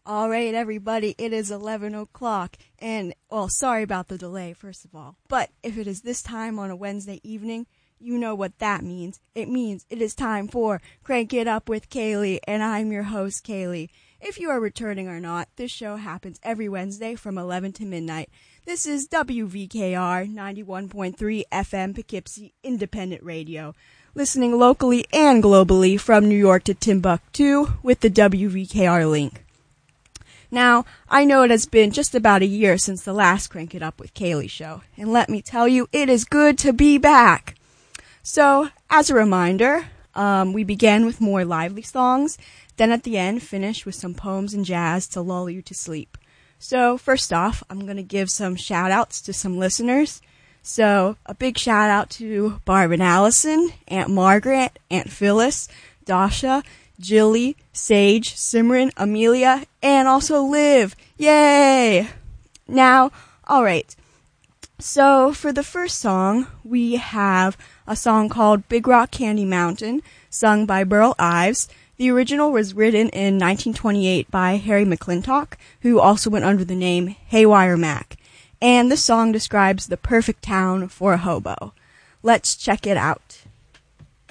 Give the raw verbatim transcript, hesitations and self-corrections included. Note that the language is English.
All right, everybody, it is eleven o'clock, and, well, sorry about the delay, first of all, but if it is this time on a Wednesday evening, you know what that means. It means it is time for Crank It Up with Kaylee, and I'm your host, Kaylee. If you are returning or not, this show happens every Wednesday from eleven to midnight. This is W V K R ninety-one point three F M Poughkeepsie Independent Radio, listening locally and globally from New York to Timbuktu with the W V K R link. Now, I know it has been just about a year since the last Crank It Up with Kaylee show, and let me tell you, it is good to be back. So, as a reminder, um, we began with more lively songs, then at the end finish with some poems and jazz to lull you to sleep. So, first off, I'm going to give some shout-outs to some listeners. So, a big shout-out to Barb and Allison, Aunt Margaret, Aunt Phyllis, Dasha, Jilly, Sage, Simran, Amelia, and also Liv. Yay! Now, alright. So, for the first song, we have a song called Big Rock Candy Mountain, sung by Burl Ives. The original was written in nineteen twenty-eight by Harry McClintock, who also went under the name Haywire Mac. And the song describes the perfect town for a hobo. Let's check it out.